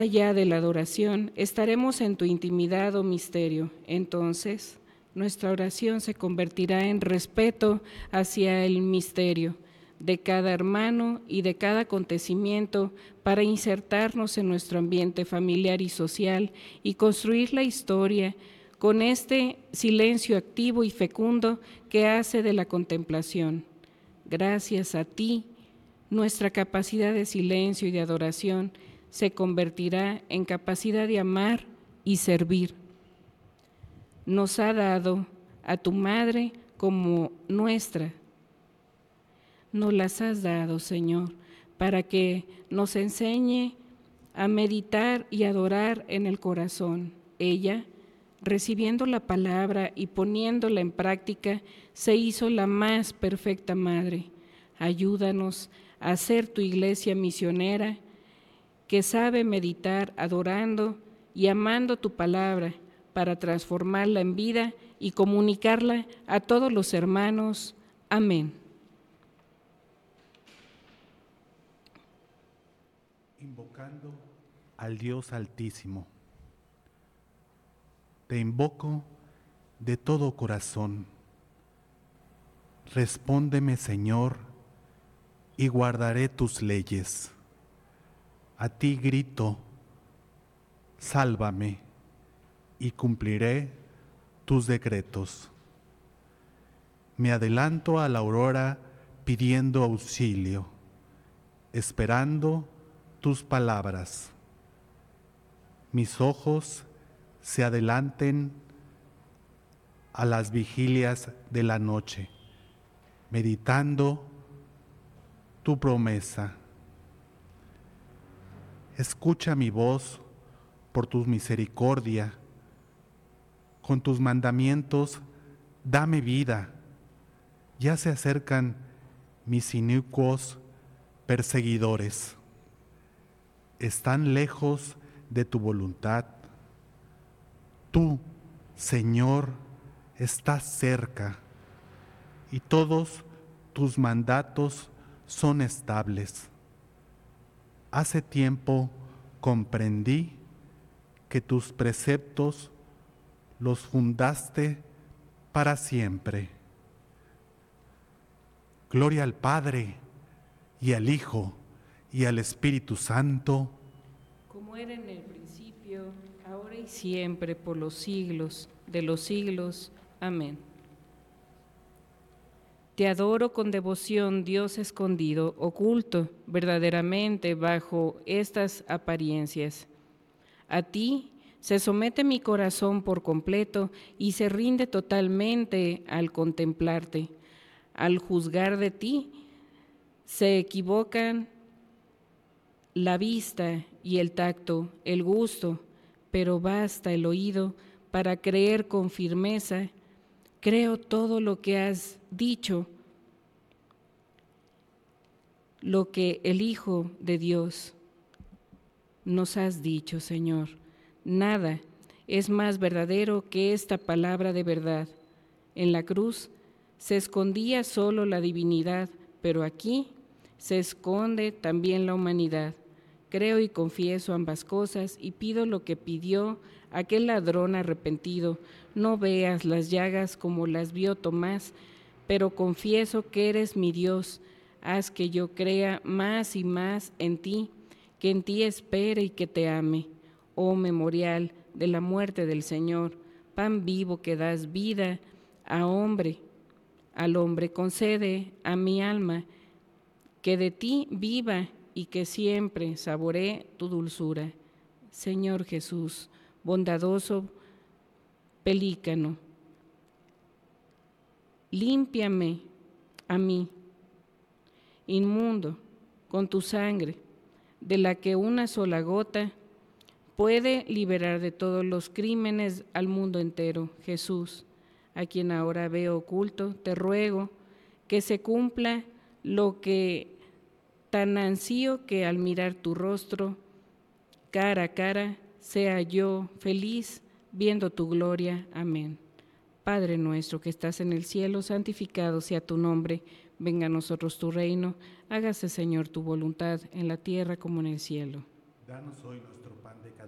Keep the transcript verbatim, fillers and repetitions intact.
allá de la adoración, estaremos en tu intimidad o misterio. Entonces, nuestra oración se convertirá en respeto hacia el misterio de cada hermano y de cada acontecimiento para insertarnos en nuestro ambiente familiar y social y construir la historia con este silencio activo y fecundo que hace de la contemplación. Gracias a ti, nuestra capacidad de silencio y de adoración se convertirá en capacidad de amar y servir. Nos ha dado a tu Madre como nuestra. Nos las has dado, Señor, para que nos enseñe a meditar y adorar en el corazón. Ella, recibiendo la palabra y poniéndola en práctica, se hizo la más perfecta madre. Ayúdanos a ser tu iglesia misionera, que sabe meditar adorando y amando tu palabra para transformarla en vida y comunicarla a todos los hermanos. Amén. Invocando al Dios Altísimo. Te invoco de todo corazón. Respóndeme, Señor, y guardaré tus leyes. A ti grito, sálvame, y cumpliré tus decretos. Me adelanto a la aurora pidiendo auxilio, esperando tus palabras. Mis ojos se adelanten a las vigilias de la noche, meditando tu promesa. Escucha mi voz por tu misericordia. Con tus mandamientos, dame vida. Ya se acercan mis inicuos perseguidores. Están lejos de tu voluntad. Tú, Señor, estás cerca, y todos tus mandatos son estables. Hace tiempo comprendí que tus preceptos los fundaste para siempre. Gloria al Padre, y al Hijo, y al Espíritu Santo, como era en el principio, ahora y siempre, por los siglos de los siglos. Amén. Te adoro con devoción, Dios escondido, oculto verdaderamente bajo estas apariencias. A ti se somete mi corazón por completo y se rinde totalmente al contemplarte. Al juzgar de ti, se equivocan la vista y el tacto, el gusto, pero basta el oído para creer con firmeza. Creo todo lo que has dicho, lo que el Hijo de Dios nos has dicho, Señor. Nada es más verdadero que esta palabra de verdad. En la cruz se escondía solo la divinidad, pero aquí se esconde también la humanidad. Creo y confieso ambas cosas y pido lo que pidió aquel ladrón arrepentido. No veas las llagas como las vio Tomás, pero confieso que eres mi Dios. Haz que yo crea más y más en ti, que en ti espere y que te ame. Oh memorial de la muerte del Señor, pan vivo que das vida a hombre, al hombre, concede a mi alma que de ti viva y que siempre saboree tu dulzura. Señor Jesús, bondadoso pelícano, límpiame a mí, inmundo, con tu sangre, de la que una sola gota puede liberar de todos los crímenes al mundo entero. Jesús, a quien ahora veo oculto, te ruego que se cumpla lo que tan ansío, que al mirar tu rostro, cara a cara, sea yo feliz viendo tu gloria. Amén. Padre nuestro que estás en el cielo, santificado sea tu nombre. Venga a nosotros tu reino. Hágase, Señor, tu voluntad en la tierra como en el cielo. Danos hoy nuestro pan de cada